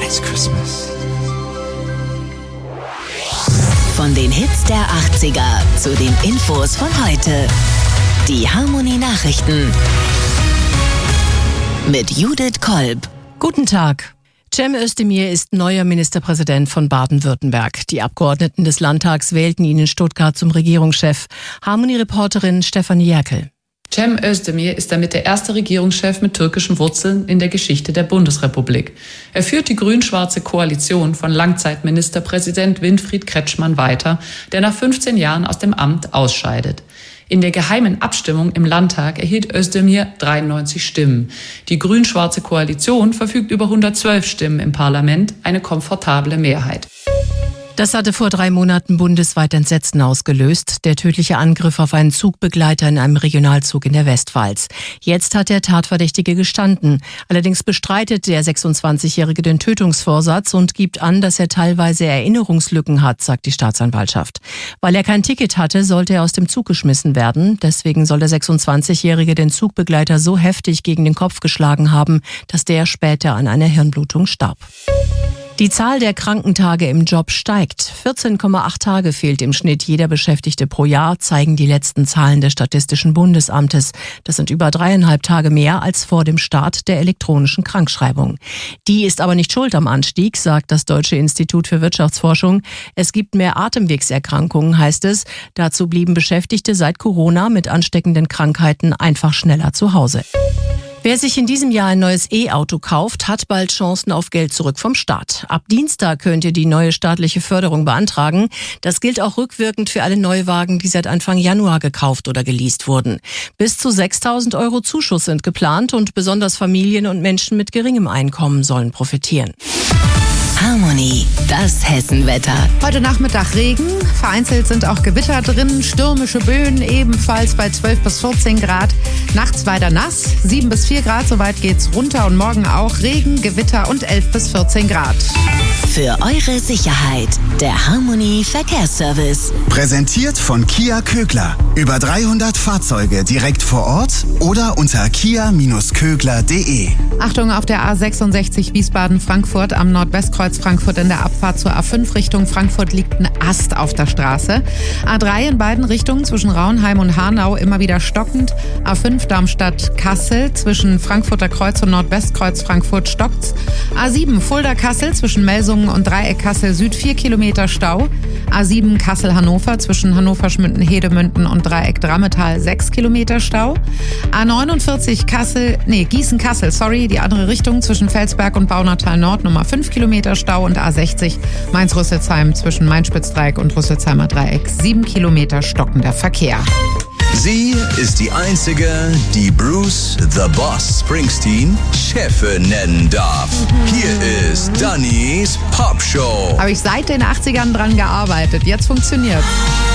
It's Christmas. Von den Hits der 80er zu den Infos von heute. Die Harmony Nachrichten mit Judith Kolb. Guten Tag. Cem Özdemir ist neuer Ministerpräsident von Baden-Württemberg. Die Abgeordneten des Landtags wählten ihn in Stuttgart zum Regierungschef. Harmony-Reporterin Stefanie Jerkel. Cem Özdemir ist damit der erste Regierungschef mit türkischen Wurzeln in der Geschichte der Bundesrepublik. Er führt die grün-schwarze Koalition von Langzeitministerpräsident Winfried Kretschmann weiter, der nach 15 Jahren aus dem Amt ausscheidet. In der geheimen Abstimmung im Landtag erhielt Özdemir 93 Stimmen. Die grün-schwarze Koalition verfügt über 112 Stimmen im Parlament, eine komfortable Mehrheit. Das hatte vor 3 Monaten bundesweit Entsetzen ausgelöst. Der tödliche Angriff auf einen Zugbegleiter in einem Regionalzug in der Westpfalz. Jetzt hat der Tatverdächtige gestanden. Allerdings bestreitet der 26-Jährige den Tötungsvorsatz und gibt an, dass er teilweise Erinnerungslücken hat, sagt die Staatsanwaltschaft. Weil er kein Ticket hatte, sollte er aus dem Zug geschmissen werden. Deswegen soll der 26-Jährige den Zugbegleiter so heftig gegen den Kopf geschlagen haben, dass der später an einer Hirnblutung starb. Die Zahl der Krankentage im Job steigt. 14,8 Tage fehlt im Schnitt jeder Beschäftigte pro Jahr, zeigen die letzten Zahlen des Statistischen Bundesamtes. Das sind über 3,5 Tage mehr als vor dem Start der elektronischen Krankschreibung. Die ist aber nicht schuld am Anstieg, sagt das Deutsche Institut für Wirtschaftsforschung. Es gibt mehr Atemwegserkrankungen, heißt es. Dazu blieben Beschäftigte seit Corona mit ansteckenden Krankheiten einfach schneller zu Hause. Wer sich in diesem Jahr ein neues E-Auto kauft, hat bald Chancen auf Geld zurück vom Staat. Ab Dienstag könnt ihr die neue staatliche Förderung beantragen. Das gilt auch rückwirkend für alle Neuwagen, die seit Anfang Januar gekauft oder geleast wurden. Bis zu 6.000 € Zuschuss sind geplant und besonders Familien und Menschen mit geringem Einkommen sollen profitieren. Harmony, das Hessenwetter. Heute Nachmittag Regen, vereinzelt sind auch Gewitter drin, stürmische Böen ebenfalls bei 12 bis 14 Grad. Nachts weiter nass, 7 bis 4 Grad, soweit geht's runter und morgen auch Regen, Gewitter und 11 bis 14 Grad. Für eure Sicherheit, der Harmony Verkehrsservice. Präsentiert von Kia Kögler. Über 300 Fahrzeuge direkt vor Ort oder unter kia-kögler.de. Achtung auf der A66 Wiesbaden-Frankfurt am Nordwestkreuz Frankfurt in der Abfahrt zur A5 Richtung Frankfurt liegt ein Ast auf der Straße. A3 in beiden Richtungen zwischen Raunheim und Hanau immer wieder stockend. A5 Darmstadt-Kassel zwischen Frankfurter Kreuz und Nordwestkreuz Frankfurt stockt's. A7 Fulda-Kassel zwischen Melsungen und Dreieck Kassel Süd 4 Kilometer Stau. A7 Kassel-Hannover zwischen Hannover-Schmünden-Hedemünden und Dreieck Drammetal 6 Kilometer Stau. A49 Gießen-Kassel, die andere Richtung zwischen Felsberg und Baunatal Nord Nummer 5 Kilometer Stau und A60 Mainz-Rüsselsheim zwischen Main-Spitz-Dreieck und Rüsselsheimer Dreieck 7 Kilometer stockender Verkehr. Sie ist die Einzige, die Bruce The Boss Springsteen Chefin nennen darf. Hier ist Dannys Popshow. Habe ich seit den 80ern dran gearbeitet. Jetzt funktioniert's.